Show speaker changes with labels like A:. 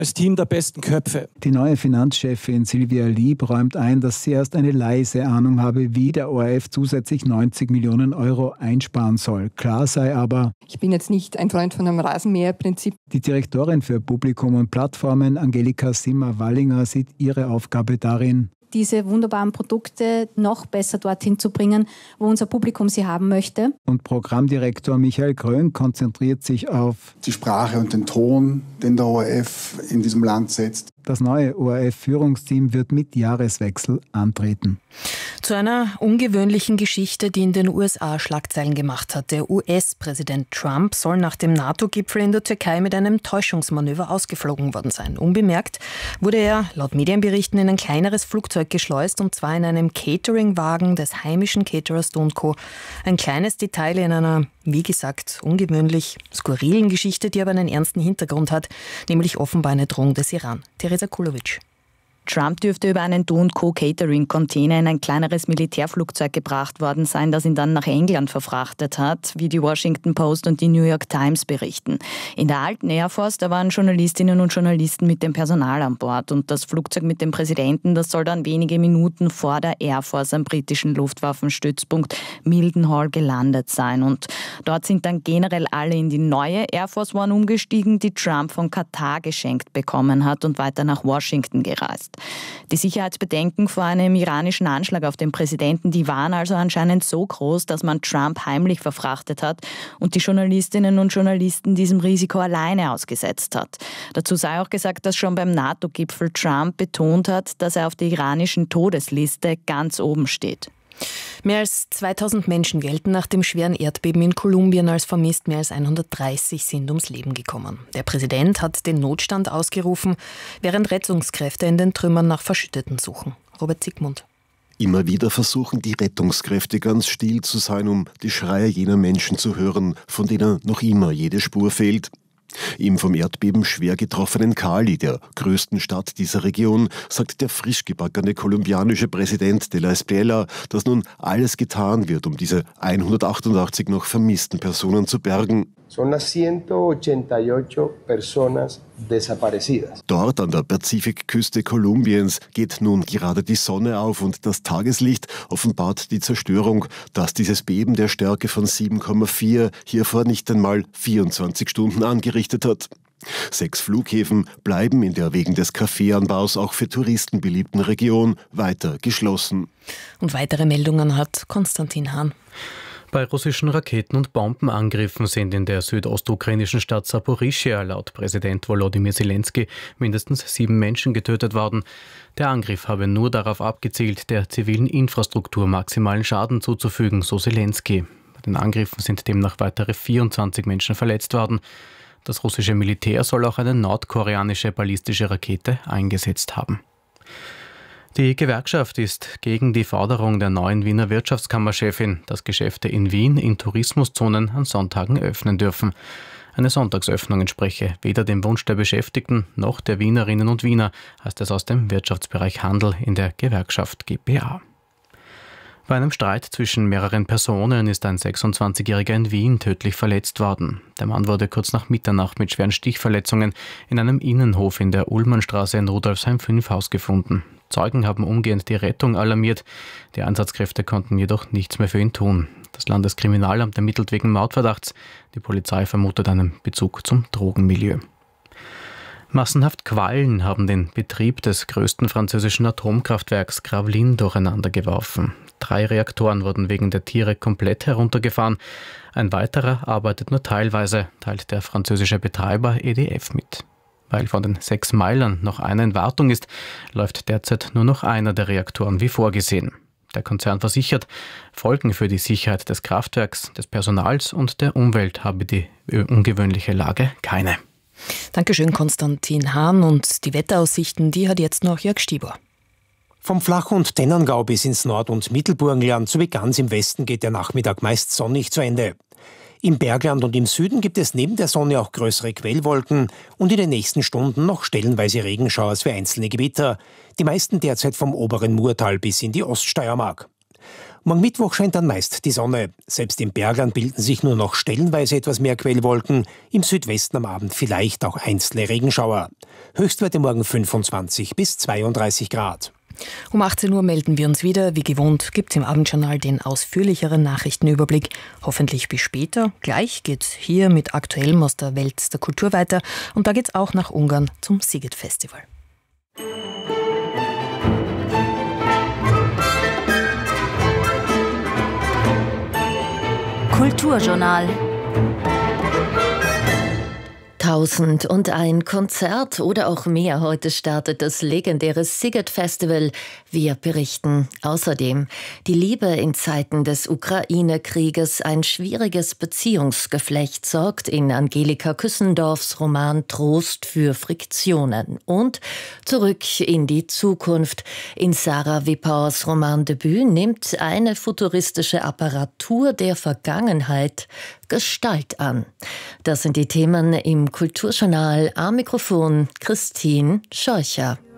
A: Das Team der besten Köpfe.
B: Die neue Finanzchefin Sylvia Lieb räumt ein, dass sie erst eine leise Ahnung habe, wie der ORF zusätzlich 90 Millionen Euro einsparen soll. Klar sei aber,
C: ich bin jetzt nicht ein Freund von einem Rasenmäherprinzip.
B: Die Direktorin für Publikum und Plattformen, Angelika Simmer-Wallinger, sieht ihre Aufgabe darin,
D: diese wunderbaren Produkte noch besser dorthin zu bringen, wo unser Publikum sie haben möchte.
B: Und Programmdirektor Michael Grön konzentriert sich auf
E: die Sprache und den Ton, den der ORF in diesem Land setzt.
B: Das neue ORF-Führungsteam wird mit Jahreswechsel antreten.
F: Zu einer ungewöhnlichen Geschichte, die in den USA Schlagzeilen gemacht hat. Der US-Präsident Trump soll nach dem NATO-Gipfel in der Türkei mit einem Täuschungsmanöver ausgeflogen worden sein. Unbemerkt wurde er laut Medienberichten in ein kleineres Flugzeug geschleust, und zwar in einem Cateringwagen des heimischen Caterers Do & Co. Ein kleines Detail in einer, wie gesagt, ungewöhnlich skurrilen Geschichte, die aber einen ernsten Hintergrund hat, nämlich offenbar eine Drohung des Iran. Teresa Kulovic.
G: Trump dürfte über einen Do & Co. Catering-Container in ein kleineres Militärflugzeug gebracht worden sein, das ihn dann nach England verfrachtet hat, wie die Washington Post und die New York Times berichten. In der alten Air Force, da waren Journalistinnen und Journalisten mit dem Personal an Bord, und das Flugzeug mit dem Präsidenten, das soll dann wenige Minuten vor der Air Force am britischen Luftwaffenstützpunkt Mildenhall gelandet sein. Und dort sind dann generell alle in die neue Air Force One umgestiegen, die Trump von Katar geschenkt bekommen hat, und weiter nach Washington gereist. Die Sicherheitsbedenken vor einem iranischen Anschlag auf den Präsidenten, die waren also anscheinend so groß, dass man Trump heimlich verfrachtet hat und die Journalistinnen und Journalisten diesem Risiko alleine ausgesetzt hat. Dazu sei auch gesagt, dass schon beim NATO-Gipfel Trump betont hat, dass er auf der iranischen Todesliste ganz oben steht.
F: Mehr als 2000 Menschen gelten nach dem schweren Erdbeben in Kolumbien als vermisst. Mehr als 130 sind ums Leben gekommen. Der Präsident hat den Notstand ausgerufen, während Rettungskräfte in den Trümmern nach Verschütteten suchen. Robert Zygmunt.
H: Immer wieder versuchen die Rettungskräfte ganz still zu sein, um die Schreie jener Menschen zu hören, von denen noch immer jede Spur fehlt. Im vom Erdbeben schwer getroffenen Cali, der größten Stadt dieser Region, sagt der frisch gebackene kolumbianische Präsident de la Espriella, dass nun alles getan wird, um diese 188 noch vermissten Personen zu bergen.
I: Son las 188 personas desaparecidas.
H: Dort an der Pazifikküste Kolumbiens geht nun gerade die Sonne auf und das Tageslicht offenbart die Zerstörung, dass dieses Beben der Stärke von 7,4 hier vor nicht einmal 24 Stunden angerichtet hat. 6 Flughäfen bleiben in der wegen des Kaffeeanbaus auch für Touristen beliebten Region weiter geschlossen.
F: Und weitere Meldungen hat Konstantin Hahn.
J: Bei russischen Raketen- und Bombenangriffen sind in der südostukrainischen Stadt Saporischschja laut Präsident Volodymyr Zelensky mindestens 7 Menschen getötet worden. Der Angriff habe nur darauf abgezielt, der zivilen Infrastruktur maximalen Schaden zuzufügen, so Zelensky. Bei den Angriffen sind demnach weitere 24 Menschen verletzt worden. Das russische Militär soll auch eine nordkoreanische ballistische Rakete eingesetzt haben. Die Gewerkschaft ist gegen die Forderung der neuen Wiener Wirtschaftskammerchefin, dass Geschäfte in Wien in Tourismuszonen an Sonntagen öffnen dürfen. Eine Sonntagsöffnung entspreche weder dem Wunsch der Beschäftigten noch der Wienerinnen und Wiener, heißt es aus dem Wirtschaftsbereich Handel in der Gewerkschaft GPA. Bei einem Streit zwischen mehreren Personen ist ein 26-Jähriger in Wien tödlich verletzt worden. Der Mann wurde kurz nach Mitternacht mit schweren Stichverletzungen in einem Innenhof in der Ullmannstraße in Rudolfsheim 5 ausgefunden. Zeugen haben umgehend die Rettung alarmiert. Die Einsatzkräfte konnten jedoch nichts mehr für ihn tun. Das Landeskriminalamt ermittelt wegen Mordverdachts. Die Polizei vermutet einen Bezug zum Drogenmilieu. Massenhaft Quallen haben den Betrieb des größten französischen Atomkraftwerks Gravelines durcheinander geworfen. 3 Reaktoren wurden wegen der Tiere komplett heruntergefahren. Ein weiterer arbeitet nur teilweise, teilt der französische Betreiber EDF mit. Weil von den 6 Meilern noch einer in Wartung ist, läuft derzeit nur noch einer der Reaktoren wie vorgesehen. Der Konzern versichert, Folgen für die Sicherheit des Kraftwerks, des Personals und der Umwelt habe die ungewöhnliche Lage keine.
F: Dankeschön, Konstantin Hahn. Und die Wetteraussichten, die hat jetzt noch Jörg Stieber.
K: Vom Flach- und Tennangau bis ins Nord- und Mittelburgenland sowie ganz im Westen geht der Nachmittag meist sonnig zu Ende. Im Bergland und im Süden gibt es neben der Sonne auch größere Quellwolken und in den nächsten Stunden noch stellenweise Regenschauers für einzelne Gewitter. Die meisten derzeit vom oberen Murtal bis in die Oststeiermark. Morgen Mittwoch scheint dann meist die Sonne. Selbst im Bergland bilden sich nur noch stellenweise etwas mehr Quellwolken. Im Südwesten am Abend vielleicht auch einzelne Regenschauer. Höchstwerte morgen 25 bis 32 Grad.
F: Um 18 Uhr melden wir uns wieder. Wie gewohnt gibt es im Abendjournal den ausführlicheren Nachrichtenüberblick. Hoffentlich bis später. Gleich geht's hier mit Aktuellem aus der Welt der Kultur weiter. Und da geht's auch nach Ungarn zum Sziget Festival.
A: Kulturjournal. 1001 Konzert oder auch mehr. Heute startet das legendäre Sziget Festival. Wir berichten außerdem: Die Liebe in Zeiten des Ukraine-Krieges, ein schwieriges Beziehungsgeflecht, sorgt in Angelika Küssendorfs Roman Trost für Friktionen. Und zurück in die Zukunft. In Sarah Wippauers Romandebüt nimmt eine futuristische Apparatur der Vergangenheit Gestalt an. Das sind die Themen im Kulturjournal. Am Mikrofon Christine Scheucher.